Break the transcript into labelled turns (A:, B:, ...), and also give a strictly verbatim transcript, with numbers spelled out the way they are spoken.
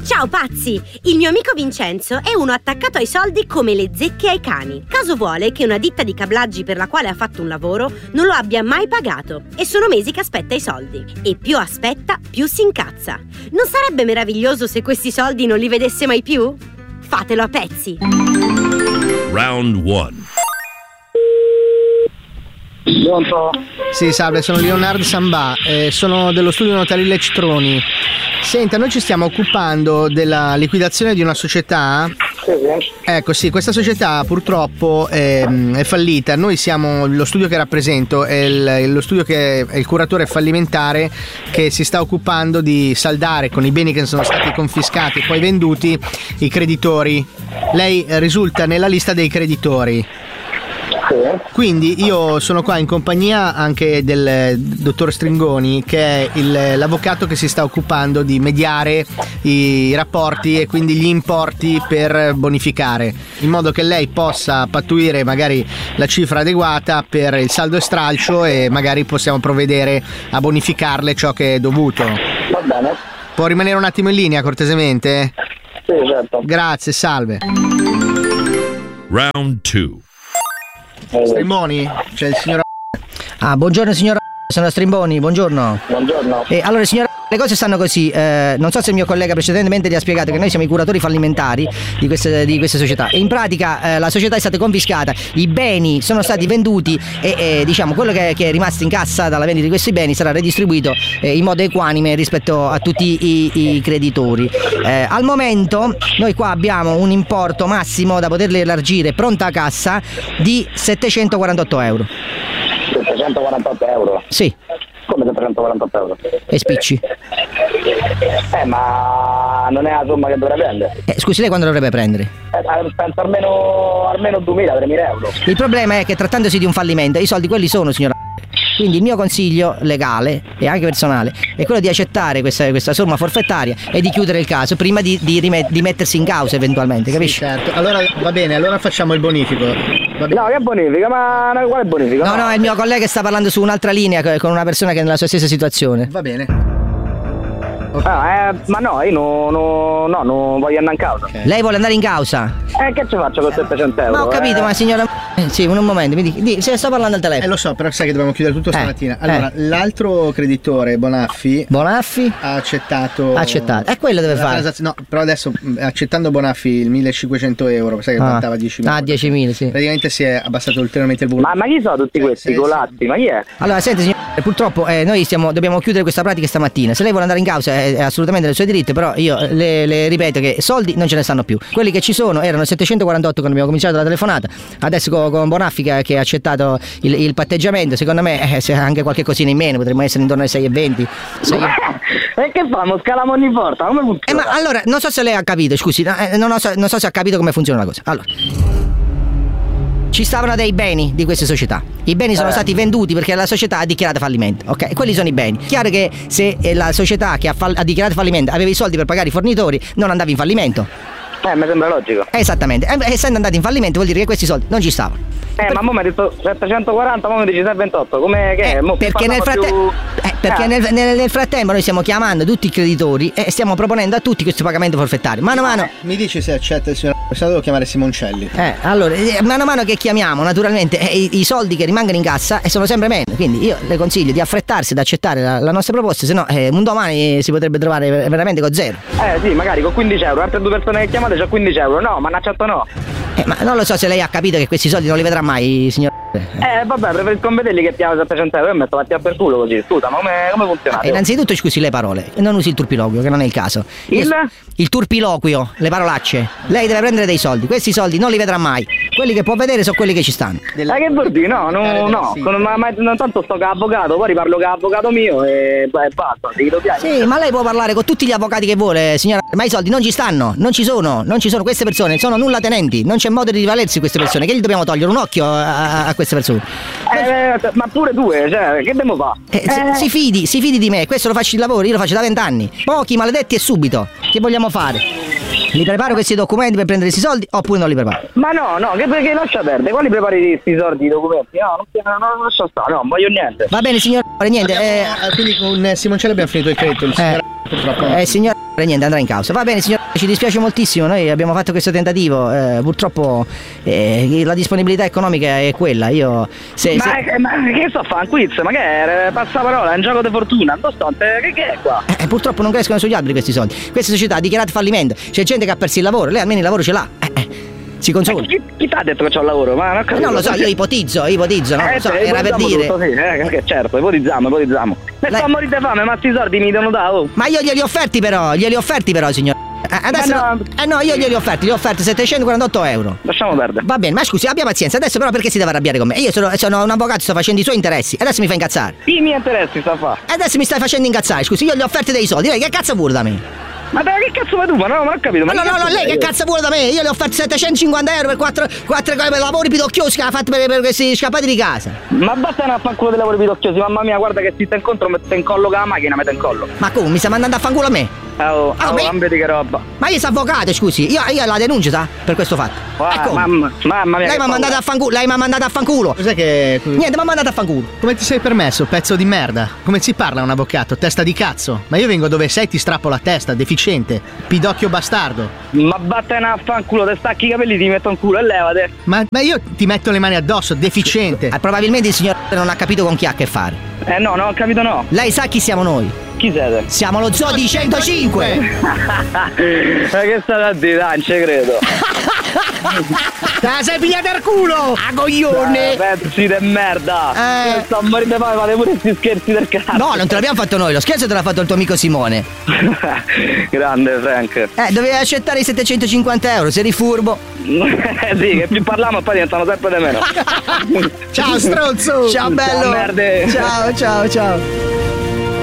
A: Ciao pazzi! Il mio amico Vincenzo è uno attaccato ai soldi come le zecche ai cani. Caso vuole che una ditta di cablaggi per la quale ha fatto un lavoro non lo abbia mai pagato e sono mesi che aspetta i soldi. E più aspetta, più si incazza. Non sarebbe meraviglioso se questi soldi non li vedesse mai più? Fatelo a pezzi!
B: Round one.
C: Pronto?
D: Sì, salve, sono Leonardo Sambà, eh, sono dello studio notarile Citroni. Senta, noi ci stiamo occupando della liquidazione di una società.
C: Sì, sì.
D: Ecco, sì, questa società purtroppo è, è fallita. Noi siamo lo studio che rappresento, è, il, è lo studio che è il curatore fallimentare che si sta occupando di saldare con i beni che sono stati confiscati e poi venduti i creditori. Lei risulta nella lista dei creditori. Quindi io sono qua in compagnia anche del dottor Stringoni, che è il, l'avvocato che si sta occupando di mediare i rapporti e quindi gli importi per bonificare, in modo che lei possa pattuire magari la cifra adeguata per il saldo e stralcio e magari possiamo provvedere a bonificarle ciò che è dovuto.
C: Va bene.
D: Può rimanere un attimo in linea cortesemente?
C: Sì, certo.
D: Grazie, salve.
B: Round two.
D: Strimboni, c'è il signor.
E: Ah, buongiorno signora, sono Strimboni, buongiorno.
C: Buongiorno.
E: E allora signora, le cose stanno così, eh, non so se il mio collega precedentemente ti ha spiegato che noi siamo i curatori fallimentari di queste, di queste società e in pratica eh, la società è stata confiscata, i beni sono stati venduti e eh, diciamo quello che, che è rimasto in cassa dalla vendita di questi beni sarà redistribuito eh, in modo equanime rispetto a tutti i, i creditori. Eh, al momento noi qua abbiamo un importo massimo da poterli elargire pronta a cassa di settecentoquarantotto euro.
C: settecentoquarantotto euro?
E: Sì.
C: Come settecentoquarantotto euro?
E: E spicci.
C: Eh, ma non è la somma che dovrei prendere.
E: Eh, scusi, lei quando dovrebbe prendere?
C: Eh, penso almeno, almeno duemila tremila euro.
E: Il problema è che trattandosi di un fallimento, i soldi quelli sono, signora. Quindi il mio consiglio legale e anche personale è quello di accettare questa, questa somma forfettaria e di chiudere il caso prima di, di, rimet- di mettersi in causa eventualmente, capisci?
D: Sì, certo. Allora va bene, allora facciamo il bonifico. Va bene.
C: No, che bonifica? Ma quale bonifica?
E: No, no, è il mio collega che sta parlando su un'altra linea con una persona che è nella sua stessa situazione.
D: Va bene.
C: Ah, eh, ma no, io no, no, no, non voglio andare in causa.
D: Okay.
E: Lei vuole andare in causa?
C: Eh, che ci faccio con settecento euro?
E: Ma ho capito,
C: eh?
E: ma signora... Eh, sì, un momento, mi dica, di, se sto parlando al
D: Eh
E: telefono.
D: lo so, però sai che dobbiamo chiudere tutto
E: Eh,
D: stamattina. Allora,
E: eh.
D: l'altro creditore, Bonaffi,
E: Bonaffi?
D: ha accettato.
E: Ha accettato. E quello deve
D: la
E: fare.
D: transazione- No, però adesso mh, accettando Bonaffi il millecinquecento euro, sai che
E: Ah.
D: contava diecimila.
E: Ah, diecimila, sì.
D: Praticamente si è abbassato ulteriormente il volume.
C: Ma, ma chi sono tutti questi
D: Sì,
C: colazzi? Ma chi è?
E: Allora, senti signore, purtroppo eh, noi stiamo, dobbiamo chiudere questa pratica stamattina. Se lei vuole andare in causa è, è assolutamente nel suo diritto, però io le, le ripeto che soldi non ce ne stanno più. Quelli che ci sono erano settecentoquarantotto quando abbiamo cominciato la telefonata, adesso con, con Bonaffi che, che ha accettato il, il patteggiamento, secondo me eh, se anche qualche cosina in meno, potremmo essere intorno ai sei e venti. sei...
C: E che famo? Scaliamo ogni volta? Come
E: Eh,
C: funziona?
E: ma allora, non so se lei ha capito, scusi, no, eh, non, ho, non so se ha capito come funziona la cosa. Allora, ci stavano dei beni di queste società. I beni sono
C: Eh.
E: stati venduti perché la società ha dichiarato fallimento. Ok, quelli sono i beni. Chiaro che se eh, la società che ha, fall- ha dichiarato fallimento aveva i soldi per pagare i fornitori, non andava in fallimento.
C: Eh, mi sembra logico.
E: Esattamente. E essendo andati in fallimento vuol dire che questi soldi non ci stavano.
C: Eh, ma mo mi ha detto settecentoquaranta, mo mi dici settecentoventotto. Come che?
E: Eh,
C: Mo
E: perché nel,
C: parliamo
E: fratte-
C: più-
E: eh, perché
C: Eh.
E: nel, nel- nel frattempo noi stiamo chiamando tutti i creditori e stiamo proponendo a tutti questo pagamento forfettario. Mano a mano.
D: Mi dici se accetta il signor. Se no devo chiamare Simoncelli.
E: Eh, allora, eh, mano a mano che chiamiamo, naturalmente, eh, i, i soldi che rimangono in cassa eh, sono sempre meno. Quindi io le consiglio di affrettarsi ad accettare la, la nostra proposta, se no eh, un domani si potrebbe trovare ver- veramente con zero.
C: Eh sì, magari con quindici euro. Altre due persone che chiamate c'ho quindici euro. No, ma non accetto no.
E: Eh, ma non lo so se lei ha capito che questi soldi non li vedrà mai, signor.
C: Eh vabbè, preferisco vederli che piano settecento euro e metto fatti a per culo così. Scusa, ma come, come funziona?
E: Eh, innanzitutto scusi le parole, non usi il turpiloquio, che non è il caso. Io-
C: Il?
E: il turpiloquio, le parolacce. Lei deve prendere dei soldi, questi soldi non li vedrà mai. Quelli che può vedere sono quelli che ci stanno.
C: Ma che vuol dire? No, no, no. Con- ma, ma non tanto sto che avvocato, poi riparlo che avvocato mio e beh, basta, ti do piano.
E: Sì, ma lei può parlare con tutti gli avvocati che vuole, signora, ma i soldi non ci stanno, non ci sono, non ci sono queste persone, sono nulla tenenti, non c'è modo di rivalersi di queste persone, che gli dobbiamo togliere un occhio a, a queste persone.
C: Eh, ma pure due, cioè, che dobbiamo fare?
E: Eh, si, si fidi, si fidi di me, questo lo faccio il lavoro, io lo faccio da vent'anni. Pochi, maledetti e subito. Che vogliamo fare? Li preparo questi documenti per prendere questi soldi oppure non li preparo?
C: Ma no, no, che perché lascia perdere? Quali prepari questi soldi, i documenti? No, non, non, non lascia stare, no, non voglio niente.
E: Va bene signor, niente. Eh,
D: Quindi con Simoncelli abbiamo finito il credito. Il signor
E: eh.
D: Purtroppo.
E: Eh signor, niente, andrà in causa. Va bene signor, ci dispiace moltissimo, noi abbiamo fatto questo tentativo, eh, purtroppo eh, la disponibilità economica è quella. Io se,
C: ma,
E: se...
C: ma che sto a fare un quiz? Ma che è? Passaparola, è un gioco di fortuna. Che, che è qua?
E: Eh, purtroppo non crescono sugli alberi questi soldi. Questa società ha dichiarato fallimento. C'è gente che ha perso il lavoro, lei almeno il lavoro ce l'ha. Eh, eh. Si consola.
C: Chi, chi ti ha detto che c'ho il lavoro? Ma non,
E: eh, non lo so, io ipotizzo, ipotizzo, non
C: eh,
E: lo so,
C: sì,
E: era per dire.
C: Tutto, sì, eh, certo, ipotizziamo, ipotizziamo. Se
E: Lei...
C: sto a morire di fame, ma sti soldi mi devono dare. Oh.
E: Ma io glieli ho offerti però, glieli ho offerti però, signor. Eh, adesso
C: no.
E: eh no, io glieli ho offerti, gli ho offerti settecentoquarantotto euro.
C: Lasciamo perdere.
E: Va bene, ma scusi, abbia pazienza. Adesso però perché si deve arrabbiare con me? Io sono, sono un avvocato, sto facendo i suoi interessi. Adesso mi fa incazzare.
C: I miei interessi sta a fare.
E: Adesso mi stai facendo incazzare, scusi, io gli ho offerti dei soldi. Lei che cazzo vuole da me?
C: Ma dai, che cazzo vuoi tu? Ma no, non ho capito. Ma
E: no, no, no, lei che cazzo vuole da me? Io le ho offerto settecentocinquanta euro per quattro, quattro lavori pidocchiosi che ha fatto per, per questi scappati di casa.
C: Ma basta a fanculo dei lavori pidocchiosi, mamma mia, guarda che si sta incontro, mette in collo con la macchina, mette in collo.
E: Ma come? Mi sta mandando a fanculo a me?
C: Oh,
E: Ah,
C: oh,
E: beh.
C: non vedi che roba.
E: Ma io sono avvocato, scusi, io, io la denuncio, sa? Per questo fatto.
C: Ah,
E: E come?
C: mamma, mamma mia.
E: Lei
C: che
E: mi ha
C: paura.
E: mandato a fanculo, lei mi ha mandato a fanculo.
D: Cos'è che.
E: Niente, mi ha mandato a fanculo.
D: Come ti sei permesso, pezzo di merda? Come si parla a un avvocato? Testa di cazzo. Ma io vengo dove sei, ti strappo la testa, deficiente. Pidocchio bastardo.
C: Ma vattene a fanculo, te stacchi i capelli, ti metto in culo e levate.
D: Ma, ma io ti metto le mani addosso, deficiente.
E: Eh, probabilmente il signor non ha capito con chi ha a che fare.
C: Eh no, non ho capito no.
E: Lei sa chi siamo noi?
C: Chi siete?
E: Siamo lo zoo di centocinque.
C: Ma che state a dire? Dai, non ci credo.
D: Te la sei pigliata al culo!
E: A coglione!
C: Eh, pezzi di merda.
E: Eh.
C: Io sto a morire di fame, fate pure questi scherzi del cazzo.
E: No, non te l'abbiamo fatto noi, lo scherzo te l'ha fatto il tuo amico Simone.
C: Grande Frank.
E: Eh, dovevi accettare i settecentocinquanta euro, sei furbo.
C: Eh sì, che più parliamo poi diventano sempre di meno.
D: Ciao stronzo!
E: Ciao bello!
C: Ciao, merde.
E: Ciao, ciao, ciao.